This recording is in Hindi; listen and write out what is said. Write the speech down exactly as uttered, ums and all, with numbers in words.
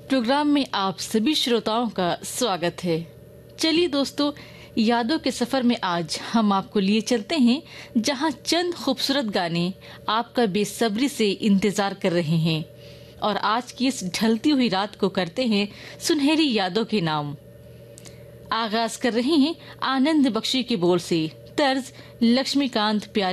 प्रोग्राम में आप सभी श्रोताओं का स्वागत है। चलिए दोस्तों, यादों के सफर में आज हम आपको लिए चलते हैं जहां चंद खूबसूरत गाने आपका बेसब्री से इंतजार कर रहे हैं। और आज की इस ढलती हुई रात को करते हैं सुनहरी यादों के नाम। आगाज कर रहे हैं आनंद बख्शी के बोल से, तर्ज लक्ष्मीकांत प्यारे